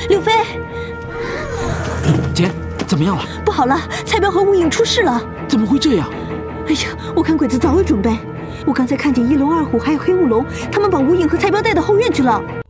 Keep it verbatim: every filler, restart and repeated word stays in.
柳飞， 姐，怎么样了？ 不好了，彩彪和无影出事了。 怎么会这样？ 哎呀，我看鬼子早有准备。我刚才看见一龙、二虎还有黑雾龙，他们把无影和彩彪带到后院去了。